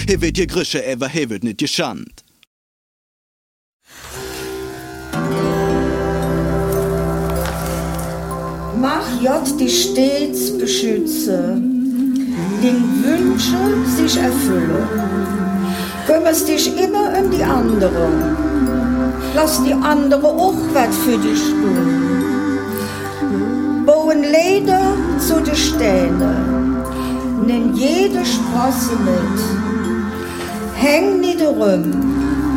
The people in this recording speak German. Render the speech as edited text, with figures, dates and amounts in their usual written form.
He wird je Grische, he wird nicht geschand. Mach Gott dich stets beschütze, den Wünsche sich erfülle. Kümmerst dich immer um die anderen, lass die anderen auch was für dich tun. Bauen Leder zu den Steinen, nimm jede Sprosse mit, häng nicht rum,